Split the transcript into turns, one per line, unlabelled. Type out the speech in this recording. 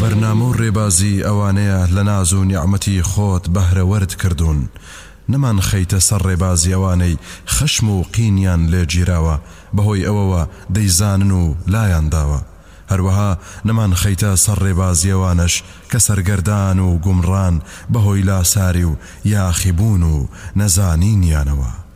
بەرنامە و ڕێبازی ئەوانەیە لە ناز و نیعمەتی خۆت بەهرەوەرد کردوون. نەمان خەیتە سەر ڕێبازی ئەوانەی خەشم و قینیان لێ گیراوە بەهۆی ئەوەوە دەیزانن و لایان داوە. هەروەها نەمان خەیتە سەر ڕێبازی ئەوانەش کە سەرگەردان و گومڕان بەهۆی لاساری و یاخیبوون و نەزانینیانەوە.